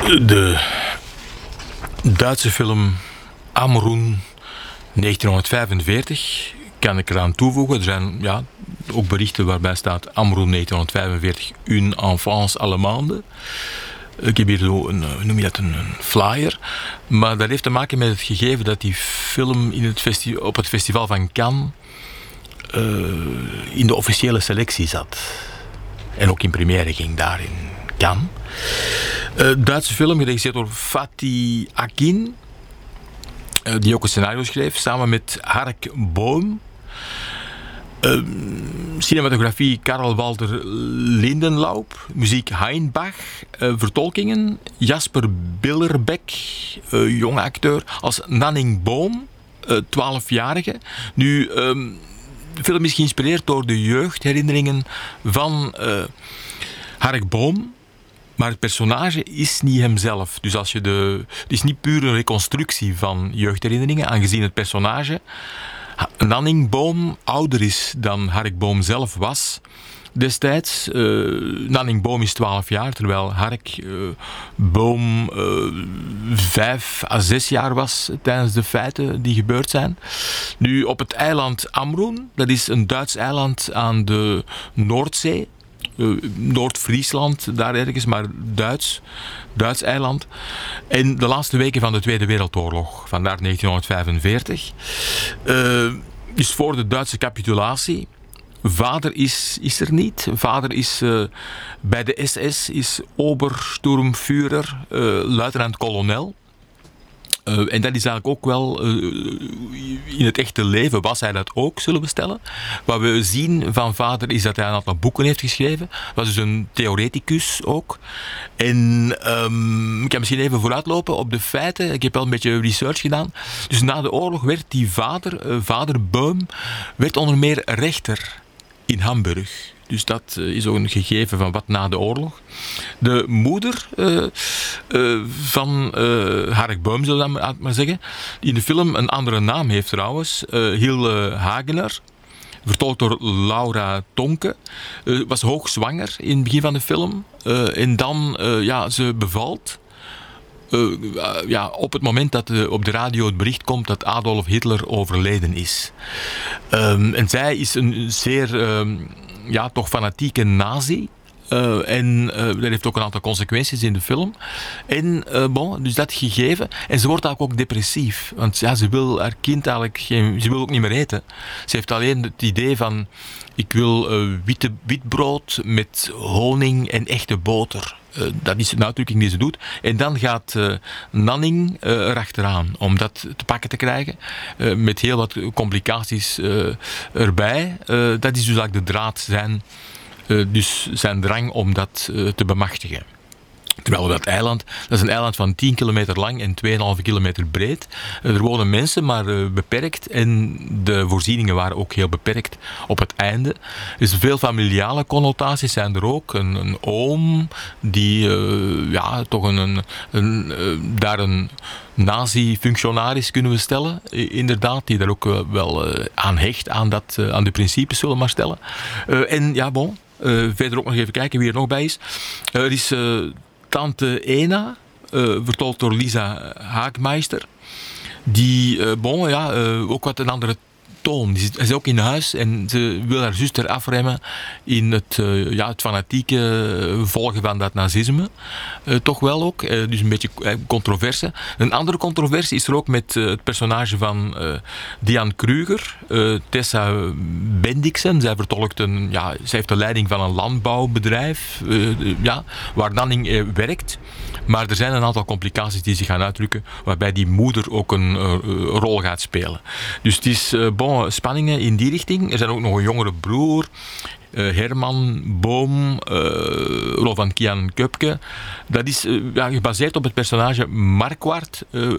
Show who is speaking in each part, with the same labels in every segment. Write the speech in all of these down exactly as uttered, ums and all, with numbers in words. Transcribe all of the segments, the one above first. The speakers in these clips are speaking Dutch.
Speaker 1: De Duitse film Amrum negentienhonderdvijfenveertig kan ik eraan toevoegen. Er zijn ja, ook berichten waarbij staat Amrum negentienhonderdvijfenveertig, une enfance allemande. Ik heb hier zo een, hoe noem je dat, een, een flyer. Maar dat heeft te maken met het gegeven dat die film in het festi- op het festival van Cannes uh, in de officiële selectie zat. En ook in première ging daar in Cannes. Uh, Duitse film, geregisseerd door Fatih Akin, uh, die ook een scenario schreef, samen met Hark Boom. Uh, cinematografie Karl Walter Lindenlaub, muziek Heinbach, uh, vertolkingen Jasper Billerbeck, uh, jonge acteur, als Nanning Boom, twaalfjarige. Uh, nu, um, de film is geïnspireerd door de jeugdherinneringen van uh, Hark Boom. Maar het personage is niet hemzelf. Dus als je de, het is niet puur een reconstructie van jeugdherinneringen, aangezien het personage Nanning Boom ouder is dan Hark Boom zelf was destijds. Uh, Nanning Boom is twaalf jaar, terwijl Hark uh, Boom uh, vijf à zes jaar was tijdens de feiten die gebeurd zijn. Nu, op het eiland Amrum, dat is een Duits eiland aan de Noordzee. Uh, Noord-Friesland, daar ergens, maar Duits, Duits eiland. En de laatste weken van de Tweede Wereldoorlog, vandaar negentienhonderdvijfenveertig. Uh, dus voor de Duitse capitulatie. Vader is, is er niet. Vader is uh, bij de S S, is Obersturmführer, uh, luitenant-kolonel. Uh, en dat is eigenlijk ook wel, uh, in het echte leven was hij dat ook, zullen we stellen. Wat we zien van vader is dat hij een aantal boeken heeft geschreven. Was dus een theoreticus ook. En um, ik kan misschien even vooruitlopen op de feiten. Ik heb wel een beetje research gedaan. Dus na de oorlog werd die vader, uh, vader Boom, werd onder meer rechter in Hamburg. Dus dat uh, is ook een gegeven van wat na de oorlog. De moeder uh, uh, van uh, Hark Boom, zullen we dat maar zeggen, die in de film een andere naam heeft trouwens, uh, Hilde Hagener, vertolkt door Laura Tonke, uh, was hoogzwanger in het begin van de film. Uh, en dan, uh, ja, ze bevalt. Uh, uh, ja, op het moment dat uh, op de radio het bericht komt dat Adolf Hitler overleden is. Um, en zij is een zeer um, ja, toch fanatieke nazi. Uh, en uh, dat heeft ook een aantal consequenties in de film. En uh, bon, dus dat gegeven. En ze wordt eigenlijk ook depressief. Want ja, ze wil haar kind eigenlijk geen, ze wil ook niet meer eten. Ze heeft alleen het idee van, ik wil uh, witte, wit brood met honing en echte boter. Uh, dat is de uitdrukking die ze doet. En dan gaat uh, Nanning uh, erachteraan om dat te pakken te krijgen. Uh, met heel wat complicaties uh, erbij. Uh, dat is dus eigenlijk de draad zijn. Uh, dus zijn drang om dat uh, te bemachtigen. Terwijl dat eiland, dat is een eiland van tien kilometer lang en twee komma vijf kilometer breed. Uh, er wonen mensen, maar uh, beperkt. En de voorzieningen waren ook heel beperkt op het einde. Dus veel familiale connotaties zijn er ook. Een, een oom die uh, ja, toch een, een, een, uh, daar een nazi-functionaris kunnen we stellen, inderdaad, die daar ook uh, wel uh, aan hecht, aan, dat, uh, aan de principes, zullen we maar stellen. Uh, en ja, bon, uh, verder ook nog even kijken wie er nog bij is. Uh, er is uh, tante Ena, uh, vertolkt door Lisa Haagmeister, die, uh, bon, ja, uh, ook wat een andere toon. Ze is ook in huis en ze wil haar zuster afremmen in het, uh, ja, het fanatieke volgen van dat nazisme. Uh, toch wel ook. Uh, dus een beetje uh, controverse. Een andere controversie is er ook met uh, het personage van uh, Diane Kruger, uh, Tessa Bendiksen. Zij vertolkt een, ja, zij heeft de leiding van een landbouwbedrijf, uh, uh, ja, waar Nanning uh, werkt. Maar er zijn een aantal complicaties die zich gaan uitdrukken, waarbij die moeder ook een uh, rol gaat spelen. Dus het is uh, bon, spanningen in die richting. Er zijn ook nog een jongere broer, uh, Herman Boom, uh, rol van Kian Köpke. Dat is uh, ja, gebaseerd op het personage Marquard uh,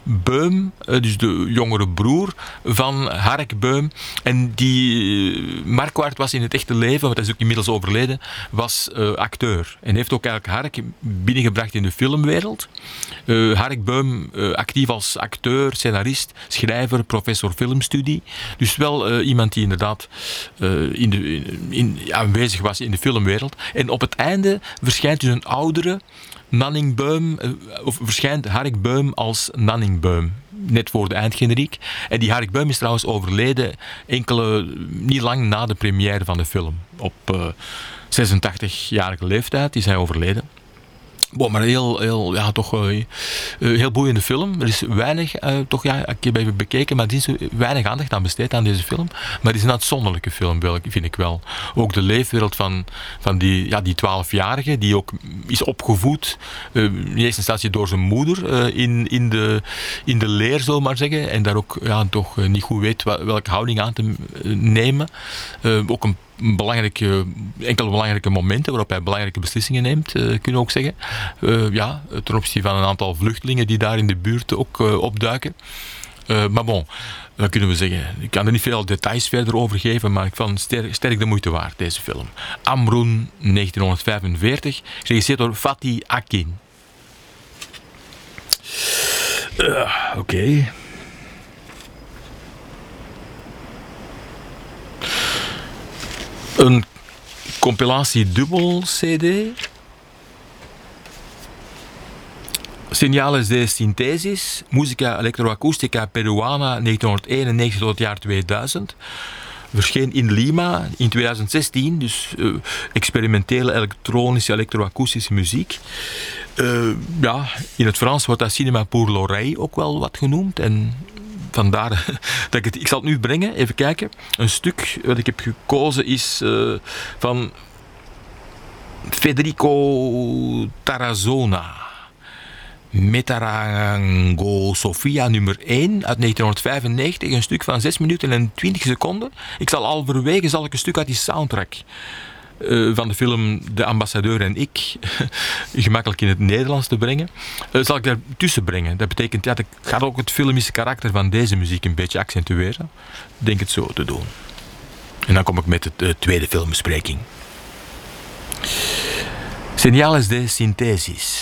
Speaker 1: Boom, uh, dus de jongere broer van Hark Boom. En die uh, Marquard was in het echte leven, want hij is ook inmiddels overleden, was uh, acteur. En heeft ook eigenlijk Hark binnengebracht in de filmwereld. Uh, Hark Boom uh, actief als acteur, scenarist, schrijver, professor filmstudie. Dus wel uh, iemand die inderdaad uh, in, de, in in, ja, aanwezig was in de filmwereld. En op het einde verschijnt dus een oudere Nanning Beum, of verschijnt Hark Beum als Nanning Beum. Net voor de eindgeneriek. En die Hark Beum is trouwens overleden enkele, niet lang na de première van de film. Op uh, zesentachtigjarige leeftijd is hij overleden. Bon, maar heel, heel, ja, toch uh, uh, heel boeiende film. Er is weinig, uh, toch ja, ik heb even bekeken, maar er is weinig aandacht aan besteed aan deze film. Maar het is een uitzonderlijke film, vind ik wel. Ook de leefwereld van, van die, ja, die twaalfjarige, die ook is opgevoed, uh, in eerste instantie door zijn moeder, uh, in, in, de, in de leer, zullen we maar zeggen. En daar ook ja, toch uh, niet goed weet welke houding aan te uh, nemen. Uh, ook een belangrijke, enkele belangrijke momenten waarop hij belangrijke beslissingen neemt, uh, kunnen we ook zeggen. Uh, ja, ten opzichte van een aantal vluchtelingen die daar in de buurt ook uh, opduiken. Uh, maar bon, dat kunnen we zeggen. Ik kan er niet veel details verder over geven, maar ik vond het sterk, sterk de moeite waard, deze film. Amroen, negentienhonderdvijfenveertig, geregisseerd door Fatih Akin. Uh, Oké. Okay. Een compilatie dubbel C D. Señales de Synthesis, Musica Electroacustica Peruana negentienhonderdeenennegentig tot het jaar tweeduizend. Verscheen in Lima in tweeduizend zestien, dus uh, experimentele elektronische elektroakoestische muziek. Uh, ja, in het Frans wordt dat Cinema pour l'oreille ook wel wat genoemd. En vandaar dat ik het... Ik zal het nu brengen, even kijken. Een stuk wat ik heb gekozen is uh, van Federico Tarazona. Metarango Sofia nummer één uit negentienhonderdvijfennegentig. Een stuk van zes minuten en twintig seconden. Ik zal halverwege zal ik een stuk uit die soundtrack uh, van de film De Ambassadeur en ik gemakkelijk in het Nederlands te brengen. Uh, zal ik daar tussen brengen. Dat betekent dat ik ga ook het filmische karakter van deze muziek een beetje accentueren. Ik denk het zo te doen. En dan kom ik met de uh, tweede filmbespreking. Señales de Synthesis.